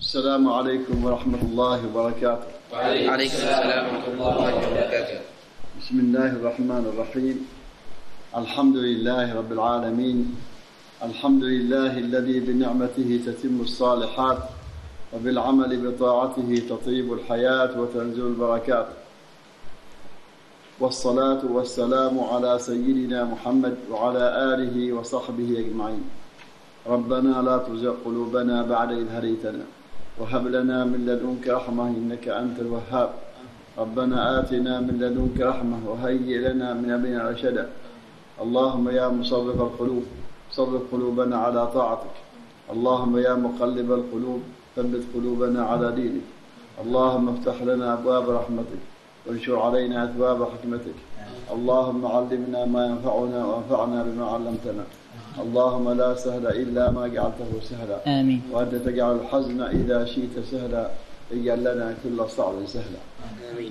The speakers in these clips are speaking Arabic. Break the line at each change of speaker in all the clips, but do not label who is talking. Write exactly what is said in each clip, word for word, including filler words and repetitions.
السلام عليكم ورحمة الله وبركاته.
وعليكم السلام ورحمة الله وبركاته.
بسم الله الرحمن الرحيم. الحمد لله رب العالمين. الحمد لله الذي بنعمته تتم الصالحات وبالعمل بطاعته تطيب الحياة وتنزل البركات، والصلاة والسلام على سيدنا محمد وعلى آله وصحبه أجمعين. ربنا لا تزغ قلوبنا بعد إذ هديتنا وهب لنا من لدنك رحمة إنك أنت الوهاب. ربنا آتنا من لدنك رحمة وهيئ لنا من أمرنا رشدا. اللهم يا مصرف القلوب صرف قلوبنا على طاعتك. اللهم يا مقلب القلوب ثبت قلوبنا على دينك. اللهم افتح لنا أبواب رحمتك وانشر علينا أثواب حكمتك. اللهم علمنا ما ينفعنا وانفعنا بما علمتنا. اللهم لا سهل إلا ما جعلته سهلا.
آمين.
وأنت تجعل الحزن إذا شئت سهلا. اجعل لنا كل صعب سهلا.
آمين.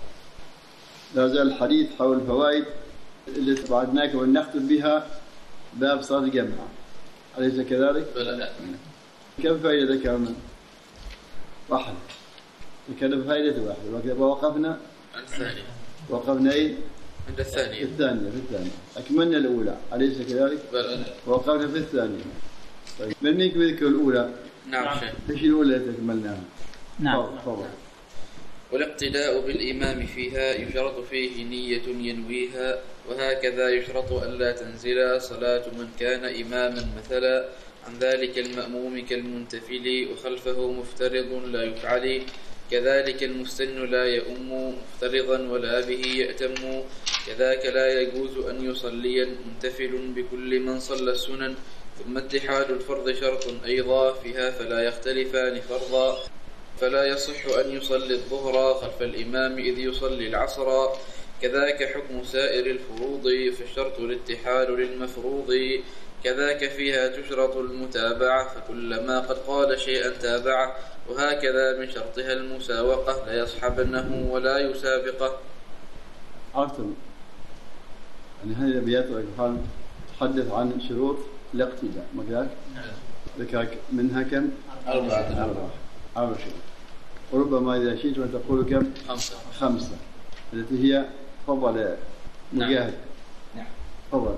لا زال الحديث حول الفوائد اللي توعدناك ونختم بها باب صلاة الجمعة، أليس كذلك؟
بلى.
كم فائدة ذكرنا؟ واحد. ذكرنا فائدة واحدة ووقفنا
عند الثانية.
وقفنا أين؟
عند الثانية.
الثانية في الثانية. أكملنا الأولى، أليس كذلك؟
بلى.
ووقفنا في الثانية. طيب من منكم يذكر الأولى؟
نعم شيخ.
إيش الأولى اللي تكملناها؟
نعم.
تفضل.
والاقتداء بالإمام فيها يشرط فيه نية ينويها، وهكذا يشرط ألا تنزل صلاة من كان إماما مثلا عن ذلك المأموم كالمنتفل وخلفه مفترض لا يفعل، كذلك المستن لا يؤم مفترضا ولا به يأتم، كذاك لا يجوز أن يصلي منتفل بكل من صلى السنن، ثم اتحاد الفرض شرط أيضا فيها فلا يختلفان فرضا، فلا يصح أن يصلي الظهر خلف الإمام إذ يصلي العصر، كذاك حكم سائر الفروض فالشرط الاتحاد للمفروض، كذاك فيها تشرط المتابعة فكلما قد قال شيئا تابعه، وهكذا من شرطها المساوقة لا يصحبنه ولا يسابقه.
عرفتم؟ يعني هذه الأبيات تحدث عن شروط الاقتداء، ما كذلك؟ ذكر منها كم؟
أربعة.
أربعة. أربع شروط. وربما إذا شئت أن تقول كم؟
خمسة.
خمسة التي هي فضل مجاهد.
نعم.
فضل.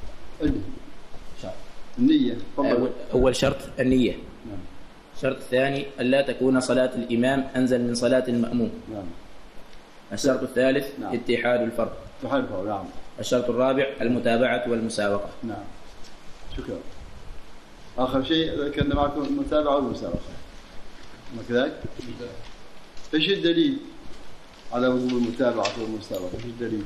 النية. فضل.
أول شرط النية.
نعم.
الشرط الثاني ألا تكون صلاة الإمام أنزل من صلاة المأموم.
نعم.
الشرط الثالث
نعم.
اتحاد الفرد.
اتحاد الفرد. نعم.
الشرط الرابع المتابعة والمساوقة.
نعم. شكرا. آخر شيء ذكرنا معكم المتابعة والمساوقة، ما كذلك؟ ايش الدليل على وجوب المتابعة والمساوقة؟ ايش الدليل؟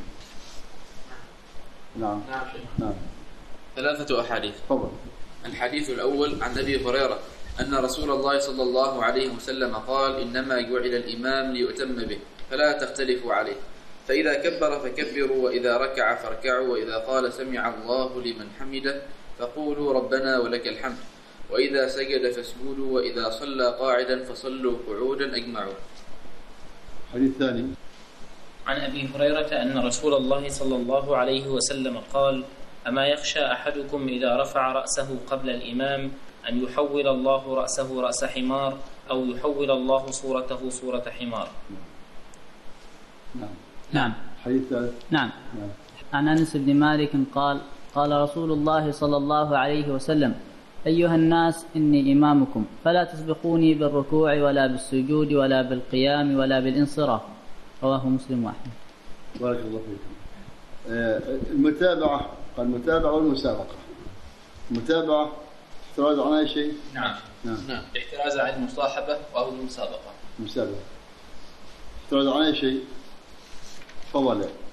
نعم.
نعم شيخ.
نعم.
ثلاثة أحاديث.
تفضل.
الحديث الأول عن أبي هريرة أن رسول الله صلى الله عليه وسلم قال: إنما جعل الإمام ليؤتم به فلا تختلفوا عليه، فإذا كبر فكبروا، وإذا ركع فاركعوا، وإذا قال سمع الله لمن حمده فقولوا ربنا ولك الحمد، وإذا سجد فاسجدوا، وإذا صلى قاعدا فصلوا قعودا أجمعوا.
الحديث الثاني
عن أبي هريرة أن رسول الله صلى الله عليه وسلم قال: أما يخشى أحدكم إذا رفع رأسه قبل الإمام أن يحول الله رأسه رأس حمار، أو يحول الله صورته صورة حمار.
نعم.
نعم.
الحديث الثالث.
نعم.
نعم.
عن أنس بن مالك قال: قال رسول الله صلى الله عليه وسلم: أيها الناس إني إمامكم فلا تسبقوني بالركوع ولا بالسجود ولا بالقيام ولا بالانصراف. رواه مسلم وأحمد.
بارك الله فيكم. آه المتابعة، قال المتابعة والمسابقة. المتابعة احتراز عن أي شيء؟
نعم.
نعم.
نعم.
احتراز عن المصاحبة أو المسابقة.
المسابقة احتراز عن أي شيء؟ تفضل.